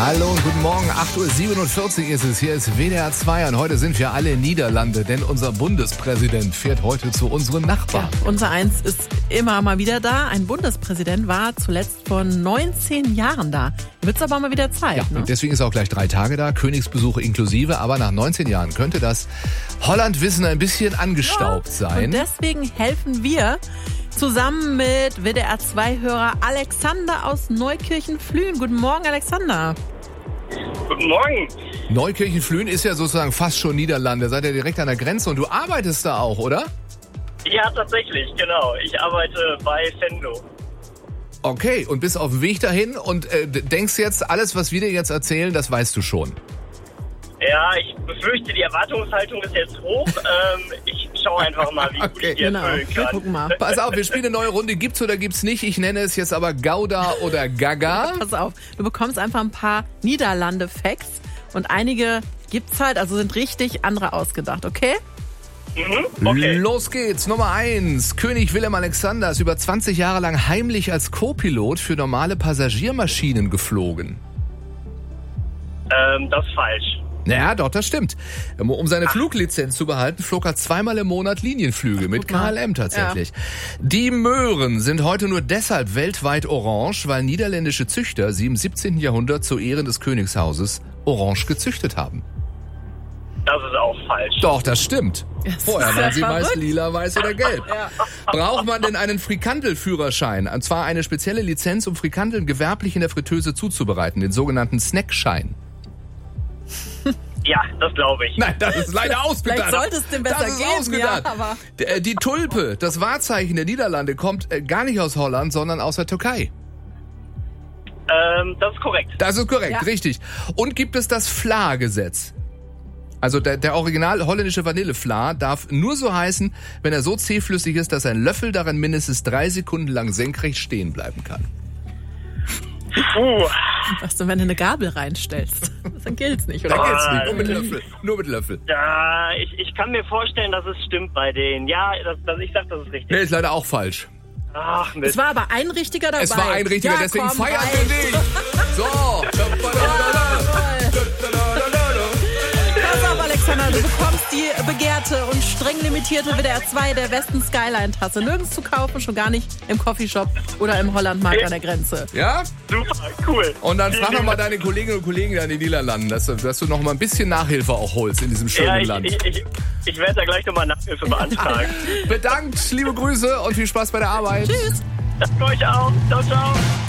Hallo und guten Morgen, 8.47 Uhr ist es. Hier ist WDR 2 und heute sind wir alle in Niederlande, denn unser Bundespräsident fährt heute zu unseren Nachbarn. Ja, unser Eins ist immer mal wieder da. Ein Bundespräsident war zuletzt vor 19 Jahren da. Wird es aber mal wieder Zeit. Ja, und deswegen ist er auch gleich 3 Tage da, Königsbesuch inklusive. Aber nach 19 Jahren könnte das Hollandwissen ein bisschen angestaubt sein. Und deswegen helfen wir zusammen mit WDR 2-Hörer Alexander aus Neukirchen-Flühen. Guten Morgen, Alexander. Guten Morgen. Neukirchen-Flühen ist ja sozusagen fast schon Niederlande. Seid ihr direkt an der Grenze und du arbeitest da auch, oder? Ja, tatsächlich, genau. Ich arbeite bei Venlo. Okay, und bist auf dem Weg dahin und denkst jetzt, alles, was wir dir jetzt erzählen, das weißt du schon. Ja, ich befürchte, die Erwartungshaltung ist jetzt hoch. Ich schaue einfach mal, wie gut ich die erfüllen kann. Wir gucken mal. Pass auf, wir spielen eine neue Runde. Gibt's oder gibt's nicht? Ich nenne es jetzt aber Gouda oder Gaga. Pass auf, du bekommst einfach ein paar Niederlande-Facts und einige gibt's halt, also sind richtig, andere ausgedacht, okay? Okay. Los geht's. Nummer 1. König Willem Alexander ist über 20 Jahre lang heimlich als Co-Pilot für normale Passagiermaschinen geflogen. Das ist falsch. Naja, doch, das stimmt. Um seine Fluglizenz zu behalten, flog er 2-mal im Monat Linienflüge mit KLM tatsächlich. Ja. Die Möhren sind heute nur deshalb weltweit orange, weil niederländische Züchter sie im 17. Jahrhundert zu Ehren des Königshauses orange gezüchtet haben. Das ist auch falsch. Doch, das stimmt. Vorher waren sie meist verrückt. lila, weiß oder gelb. Ja. Braucht man denn einen Frikandelführerschein? Und zwar eine spezielle Lizenz, um Frikandeln gewerblich in der Fritteuse zuzubereiten, den sogenannten Snackschein. Ja, das glaube ich. Nein, das ist leider ausgedacht. Vielleicht sollte es dem besser das ist geben, ausgedacht. ja, aber Die Tulpe, das Wahrzeichen der Niederlande, kommt gar nicht aus Holland, sondern aus der Türkei. Das ist korrekt. Das ist korrekt, Ja. richtig. Und gibt es das Fla-Gesetz? Also der original holländische Vanillefla darf nur so heißen, wenn er so zähflüssig ist, dass ein Löffel darin mindestens 3 Sekunden lang senkrecht stehen bleiben kann. was du, wenn du eine Gabel reinstellst? Dann gilt's nicht, Da oder? geht's nicht, nur mit Löffel. Nur mit Löffel. Ja, ich kann mir vorstellen, dass es stimmt bei denen. Ja, ich sag, das ist richtig. Nee, ist leider auch falsch. Ach, Mist. Es war aber ein Richtiger dabei. Es war ein richtiger, ja, deswegen komm, feiern rein. wir dich. So. Pass auf, Alexander, du bekommst die begehrte und streng limitierte WDR 2 der Westen Skyline-Tasse. Nirgends zu kaufen, schon gar nicht im Coffeeshop oder im Hollandmarkt an der Grenze. Ja? Super, cool. Und dann frag Vielen noch mal Dank. deine Kolleginnen und Kollegen da in den Niederlanden, dass du noch mal ein bisschen Nachhilfe auch holst in diesem schönen Ja, Land. ich werde da gleich nochmal Nachhilfe beantragen. Bedankt, liebe Grüße und viel Spaß bei der Arbeit. Tschüss. Das euch auch. Ciao, ciao.